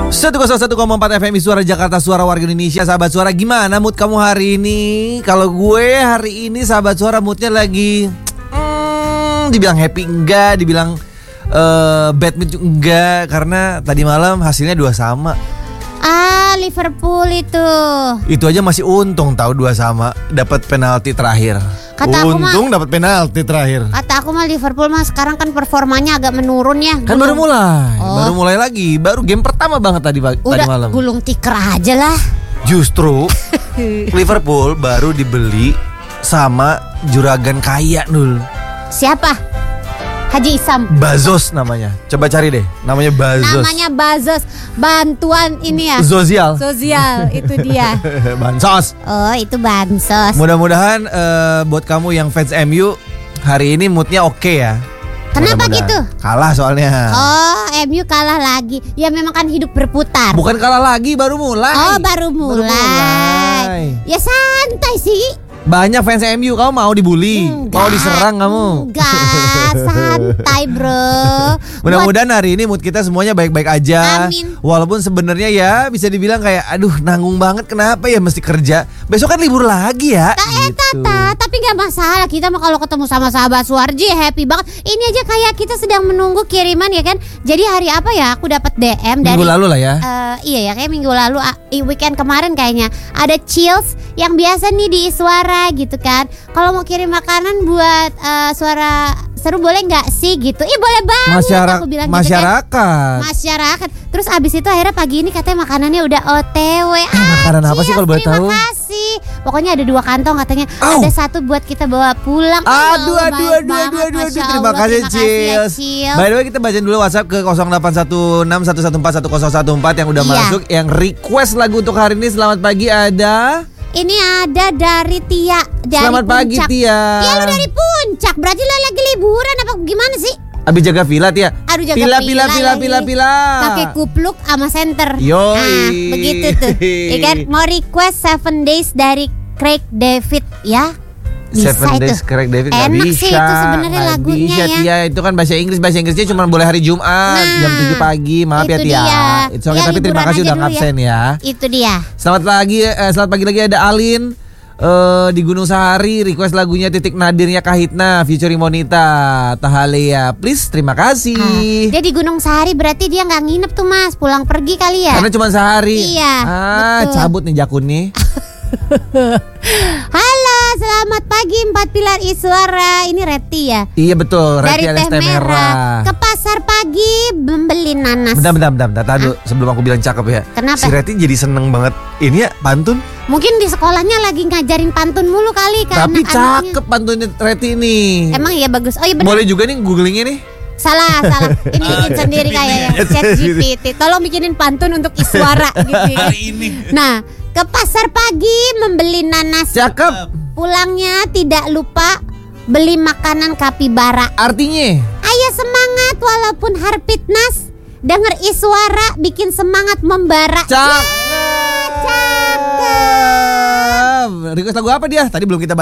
101,4 FM Suara Jakarta, suara warga Indonesia. Sahabat Suara, gimana mood kamu hari ini? Kalau gue hari ini sahabat Suara moodnya lagi dibilang happy enggak, dibilang bad mood enggak, karena tadi malam hasilnya 2 sama. Liverpool itu. Itu aja masih untung tahu 2 sama, dapat penalti terakhir. Untung dapat penalti terakhir. Kata aku mah Liverpool mah sekarang kan performanya agak menurun ya. Kan baru mulai lagi. Baru game pertama banget tadi malam. Udah gulung tikar aja lah. Justru Liverpool baru dibeli sama juragan kaya Nul. Siapa? Haji Isam. Bazos namanya. Coba cari deh. Namanya Bazos. Namanya Bazos. Bantuan ini ya. Sosial itu dia. Bansos. Oh, itu bansos. Mudah-mudahan buat kamu yang fans MU hari ini moodnya oke ya. Kenapa gitu? Kalah soalnya. Oh, MU kalah lagi. Ya memang kan hidup berputar. Bukan kalah lagi, baru mulai. Oh, baru mulai. Ya santai sih. Banyak fans MU, kamu mau dibully? Mau diserang kamu? Enggak, santai bro. Mudah-mudahan hari ini mood kita semuanya baik-baik aja. Amin. Walaupun sebenarnya ya bisa dibilang kayak aduh nanggung banget, kenapa ya mesti kerja. Besok kan libur lagi ya gitu. Tapi gak masalah, kita mah kalau ketemu sama sahabat Suarji happy banget. Ini aja kayak kita sedang menunggu kiriman ya kan. Jadi hari apa ya aku dapat DM dari minggu lalu lah ya. Iya ya, kayak minggu lalu, weekend kemarin kayaknya. Ada Chills yang biasa nih di Suara gitu kan. Kalau mau kirim makanan buat Suara Seru boleh nggak sih gitu? Boleh banget. Aku bilang masyarakat. Gitu kan. Masyarakat. Terus abis itu akhirnya pagi ini katanya makanannya udah OTW. Makanan apa sih kalau boleh tahu? Terima kasih. Pokoknya ada 2 kantong katanya. Ada 1 buat kita bawa pulang. Aduh. Terima kasih Chills. By the way, kita bacain dulu WhatsApp ke 081611410114 yang udah masuk, yang request lagu untuk hari ini. Selamat pagi ada. Ini ada dari Tia dari Selamat pagi Puncak. Tia. Ya lu dari Puncak, berarti lo lagi liburan apa gimana sih? Abis jaga villa Tia. Aduh, jaga Pila. Pakai kupluk sama senter. Yoi. Begitu tuh. Ya kan, mau request 7 Days dari Craig David ya. Bisa 7 Days itu. Craig David. Enak bisa, sih itu sebenarnya lagunya bisa, ya. Tia, itu kan bahasa Inggrisnya cuma boleh hari Jumat jam 7 pagi. Maaf ya Tia. It's okay, tapi terima kasih udah ngabsen ya. Itu dia. Selamat pagi lagi ada Alin di Gunung Sahari, request lagunya Titik Nadirnya Kahitna featuring Monita Tahalea. Please, terima kasih. Dia di Gunung Sahari berarti dia nggak nginep tuh Mas, pulang pergi kali ya. Karena cuma sehari. Iya. Betul. Cabut nih jakun nih. Halo, selamat pagi 4 Pilar Iswara. Ini Reti ya? Iya betul, Reti Reti alias Teh Merah. Ke pasar pagi membeli nanas. Bentar. Tadi sebelum aku bilang cakep ya. Kenapa? Si Reti jadi seneng banget. Ini ya pantun. Mungkin di sekolahnya lagi ngajarin pantun mulu kali kan. Tapi cakep pantunnya Reti ini. Emang iya bagus. Oh iya benar. Boleh juga nih googlingnya nih. Salah. Ini bikin sendiri kayaknya. ChatGPT. Tolong bikinin pantun untuk Iswara gitu ya. Hari ini. Nah, ke pasar pagi membeli nanas. Cakep. Pulangnya tidak lupa beli makanan kapibara. Artinya? Ayo semangat walaupun harpitnas. Denger Iswara bikin semangat membara. Cakep. Request lagu apa dia? Tadi belum kita